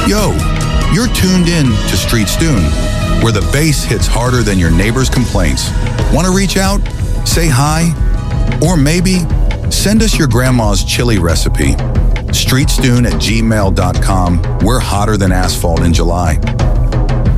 Yo, you're tuned in to Street Stoon, where the bass hits harder than your neighbor's complaints. Want to reach out? Say hi? Or maybe send us your grandma's chili recipe. Streetstoon@gmail.com. We're hotter than asphalt in July.